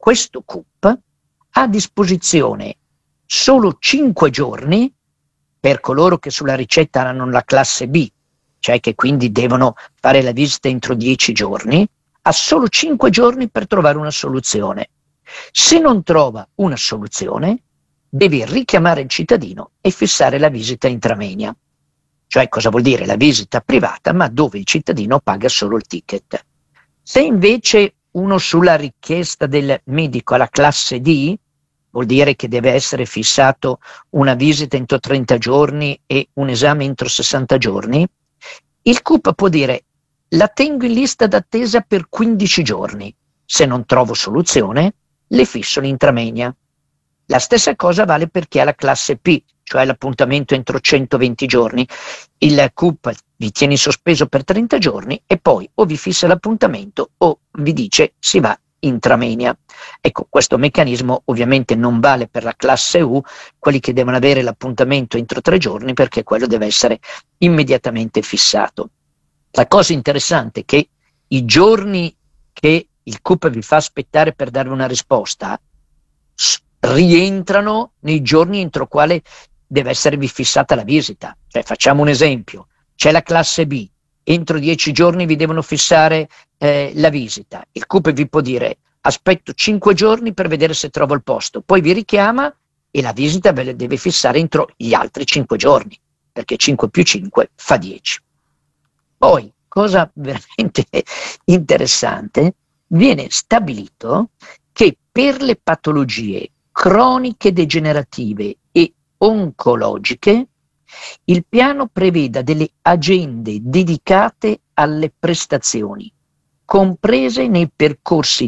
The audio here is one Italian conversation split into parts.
questo CUP ha a disposizione solo 5 giorni per coloro che sulla ricetta hanno la classe B, cioè che quindi devono fare la visita entro 10 giorni, ha solo 5 giorni per trovare una soluzione. Se non trova una soluzione, deve richiamare il cittadino e fissare la visita intramenia. Cioè cosa vuol dire? La visita privata, ma dove il cittadino paga solo il ticket. Se invece uno sulla richiesta del medico ha la classe D, vuol dire che deve essere fissato una visita entro 30 giorni e un esame entro 60 giorni, il CUP può dire: la tengo in lista d'attesa per 15 giorni. Se non trovo soluzione, le fisso l'intramenia. La stessa cosa vale per chi ha la classe P, cioè l'appuntamento entro 120 giorni. Il CUP vi tiene in sospeso per 30 giorni e poi o vi fissa l'appuntamento o vi dice si va intramenia. Ecco, questo meccanismo ovviamente non vale per la classe U, quelli che devono avere l'appuntamento entro 3 giorni, perché quello deve essere immediatamente fissato. La cosa interessante è che i giorni che il CUP vi fa aspettare per dare una risposta rientrano nei giorni entro quale deve esservi fissata la visita. Cioè, facciamo un esempio: c'è la classe B, entro 10 giorni vi devono fissare la visita, il CUP vi può dire aspetto 5 giorni per vedere se trovo il posto, poi vi richiama e la visita ve la deve fissare entro gli altri 5 giorni, perché 5 più 5 fa 10. Poi, cosa veramente interessante, viene stabilito che per le patologie croniche degenerative e oncologiche il piano preveda delle agende dedicate alle prestazioni, comprese nei percorsi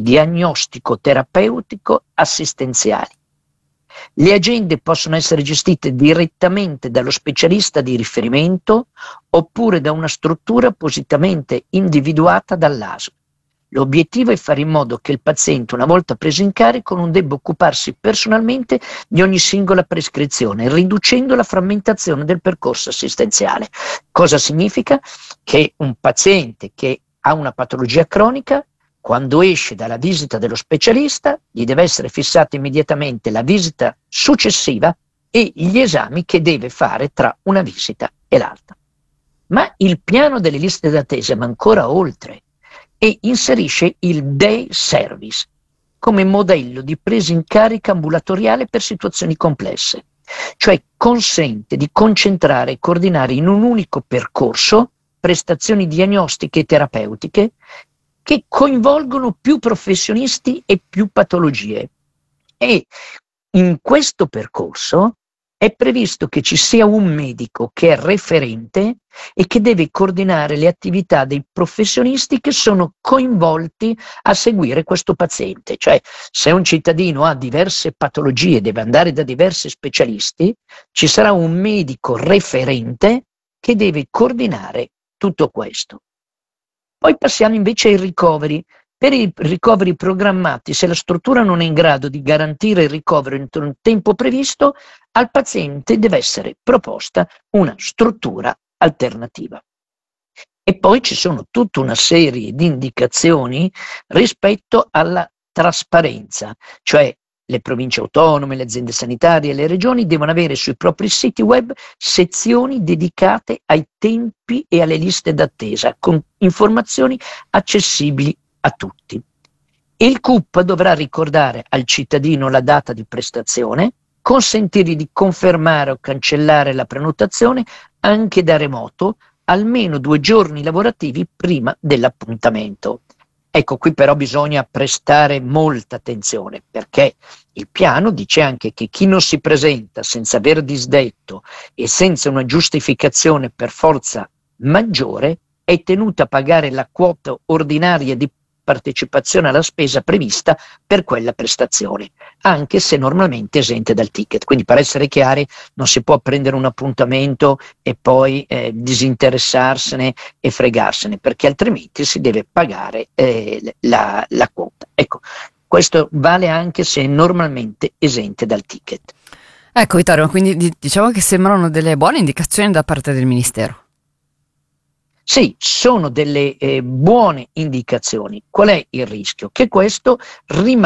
diagnostico-terapeutico-assistenziali. Le agende possono essere gestite direttamente dallo specialista di riferimento oppure da una struttura appositamente individuata dall'ASL. L'obiettivo è fare in modo che il paziente, una volta preso in carico, non debba occuparsi personalmente di ogni singola prescrizione, riducendo la frammentazione del percorso assistenziale. Cosa significa? Che un paziente che ha una patologia cronica, quando esce dalla visita dello specialista, gli deve essere fissata immediatamente la visita successiva e gli esami che deve fare tra una visita e l'altra. Ma il piano delle liste d'attesa va ancora oltre e inserisce il day service come modello di presa in carica ambulatoriale per situazioni complesse, cioè consente di concentrare e coordinare in un unico percorso prestazioni diagnostiche e terapeutiche che coinvolgono più professionisti e più patologie. E in questo percorso è previsto che ci sia un medico che è referente e che deve coordinare le attività dei professionisti che sono coinvolti a seguire questo paziente. Cioè, se un cittadino ha diverse patologie e deve andare da diversi specialisti, ci sarà un medico referente che deve coordinare tutto questo. Poi passiamo invece ai ricoveri. Per i ricoveri programmati, se la struttura non è in grado di garantire il ricovero entro un tempo previsto, al paziente deve essere proposta una struttura alternativa. E poi ci sono tutta una serie di indicazioni rispetto alla trasparenza, cioè le province autonome, le aziende sanitarie e le regioni devono avere sui propri siti web sezioni dedicate ai tempi e alle liste d'attesa, con informazioni accessibili a tutti. Il CUP dovrà ricordare al cittadino la data di prestazione, consentirgli di confermare o cancellare la prenotazione anche da remoto almeno 2 giorni lavorativi prima dell'appuntamento. Ecco, qui però bisogna prestare molta attenzione, perché il piano dice anche che chi non si presenta senza aver disdetto e senza una giustificazione per forza maggiore è tenuto a pagare la quota ordinaria di partecipazione alla spesa prevista per quella prestazione, anche se normalmente esente dal ticket. Quindi, per essere chiari, non si può prendere un appuntamento e poi disinteressarsene e fregarsene, perché altrimenti si deve pagare la quota. Ecco, questo vale anche se è normalmente esente dal ticket. Ecco Vittorio, quindi diciamo che sembrano delle buone indicazioni da parte del Ministero. Sì, sono delle buone indicazioni. Qual è il rischio? Che questo rimane